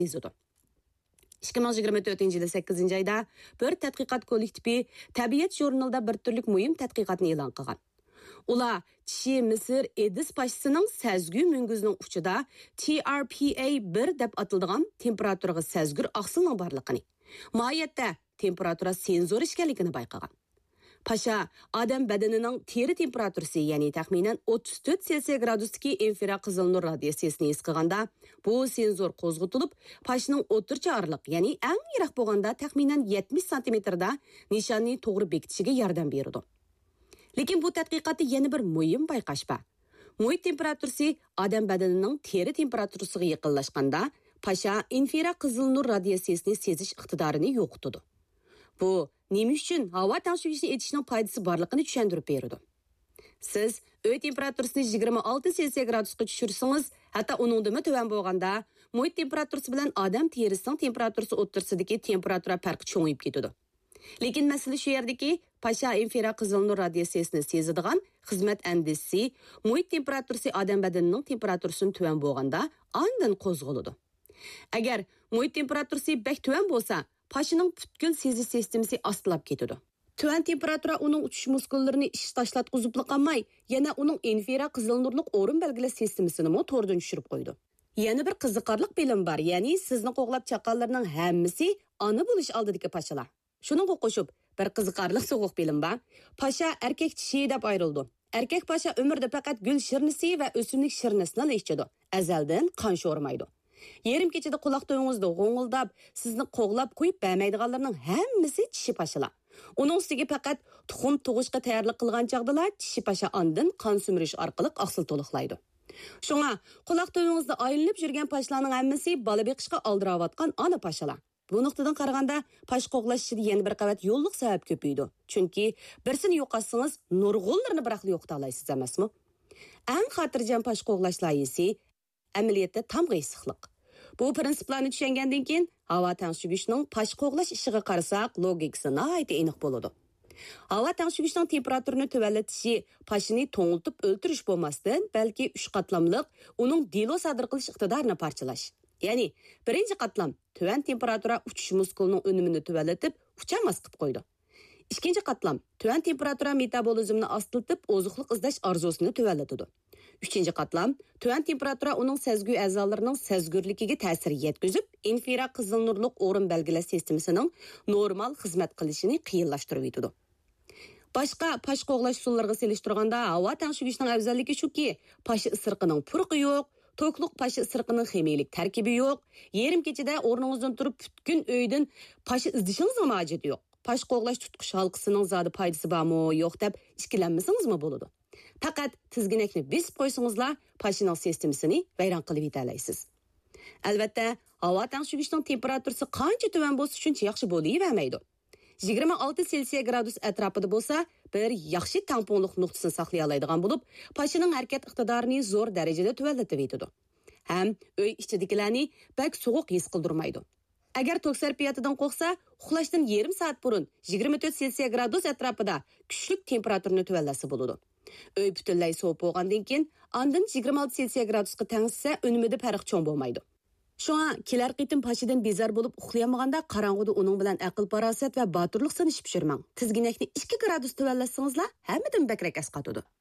yozadi. 2024 yılı 8 ayda bir tədqiqat kollektivi Tabiat jurnalida bir türlük muhim tədqiqatni e'lon qilgan. Ular Çi Misir Edis paşasının sezgü müngüzünün uçida TRPA1 deb atildigan temperaturaga sezgür aqsilning barligini, mohiyatda temperatura senzori ekanligini bayqagan. Paşa adam bedenining teri temperaturasi, ya'ni taxminan 34 Selsiy gradusdagi infraqizil nur radiatsiyasini his qilganda, bu senzor qo'zg'atilib, paşaning o'rtacha orliq, ya'ni eng yiroq bo'lganda taxminan 70 santimetrda nishonni to'g'ri bekitishiga yordam beradi. Lekin bu tadqiqotda yana bir muhim bayqash bor. Muhit temperaturasi adam bedenining teri temperaturasiga yaqinlashganda, paşa infraqizil nur radiatsiyasini sezish iqtidorini yo'qotadi. Bu nima uchun havo tangshigishni etishning foydasi borligini tushuntirib beradi. Siz uy temperaturasini 26 Selsiy gradusga tushirsangiz, hatto uningdan tuvan bo'lganda, muhit temperaturasi bilan odam terisining temperaturasi o'rtasidagi temperatura farqi cho'ngib ketadi. Lekin masala shu yerdaki, paşa infraqizil nur radiatsiyasini sezadigan xizmat andisi muhit temperaturasi odam badanining temperaturasidan tuvan bo'lganda, ondan qo'zg'aladi. Agar muhit temperaturasi bek tuvan bo'lsa, paşaning butkul sezish sistemasi ostlab ketadi. Tuvan temperatura uning uchish muskullarini ish tashlatqizib qolmay, yana uning infraqizil nurlik o'rin belgilash sistemasini mo to'rdan tushirib qo'ydi. Yana bir qiziqarli bilim bor, ya'ni sizni qo'g'lab chaqanlarning hammasi ona bo'lish oldidagi paşalar. Shuningga qo'shib, bir qiziqarli so'g'uq bilim bor. Paşa erkak tishi deb ayrildi. Erkak paşa umrida faqat gul shirnisi va o'simlik shirnisini ichadi. Azaldan qon sho'rmaydi. Yerim kechida quloq to'yingizda g'o'ng'ildab, sizni qo'g'lab qo'yib bermaydiganlarning hammasi tishi paşalar. Uning ustiga faqat tuxum tug'ishga tayyorlik qilgan chaqdalar tishi paşa ondan qon sumirish orqali oqsil to'liqlaydi. Shunga quloq to'yingizda aylanib yurgan paşalarning hammasi bola beqishga oldirayotgan ona paşalar. Bu nuqtadan qaraganda paş qo'g'lashishida yana bir qavat yo'lliq sabab ko'paydi. Chunki birsini yo'qotsangiz, nurg'unlarni biroq yo'qota olasiz emasmi? Eng xotirjam paş qo'g'lash loyihasi amaliyotda tamg'a issiqlik. Bu prinsiplarni tushungandan keyin havo tangshigishning pash qo'g'lash ishiga qarasak, logikasi nihoyatda aniq bo'ladi. Havo tangshigishning temperaturini tuvanlatishi pashini to'ngiltib o'ltirish bo'lmasdan, balki 3 qatlamliq uning dilo sodir qilish iqtidorini parchalash. Ya'ni, birinchi qatlam tuvan temperatura uchish muskulining unumini tuvanlatib, uchamas qilib qo'ydi. Ikkinchi qatlam tuvan temperatura metabolizmni ostiltib, oziqlik izlash orzusini tuvanlatadi. Üçüncü qatlam, tuvan temperatura uning sezgü a'zolarining sezgürligiga ta'sir yetkazib, infraqizil nurlik o'rin belgilash sistemasining normal xizmat qilishini qiyinlashtirib yetadi. Boshqa pash qo'g'lash usullariga selishtirganda havo tangshigishning afzalligi shuki, pash isiriqining purqi yo'q, to'qliq pash isiriqining ximiyalik tarkibi yo'q, yerim kechida o'rningizdan turib butkun uydan pash izdishingiz hojati yo'q. Pash qo'g'lash tutqish halqasining zodi foydasi bormi, yo'q deb ikkilanmasingizmi bo'ladi. Faqat tizginakni besib qo'ysangizlar, pashining sistemasini vayron qilib yetalaysiz. Albatta, havo tangshigishning temperaturasi qancha tuvan bo'lsa shuncha yaxshi bo'lavermaydi. 26 Selsiy gradus atrofida bo'lsa, bir yaxshi tamponlik nuqtasini saqlay oladigan bo'lib, pashining harakat iqtidorini zo'r darajada tuvanlatib yetadi. Ham uy ichidagilarni bak sovuq his qildirmaydi. Agar tok sarfiyatidan qo'rqsa, uxlashdan yarim soat burun 24 Selsiy gradus atrofida kuchli temperaturani tuvanlasa bo'ladi. Uy butunlay sovuq bo'lgandan keyin, ondan 26 Selsiy gradusga tangsa, unumida farq cho'ng bo'lmaydi. Shunga kelar qitim pashidan bezar bo'lib uxlayolmaganda qorong'uda uning bilan aql farosat va boturlik sinishib pishirmang. Tizginakni 2 gradus tuvanlasangizlar, hammadan bakrak asqatadi.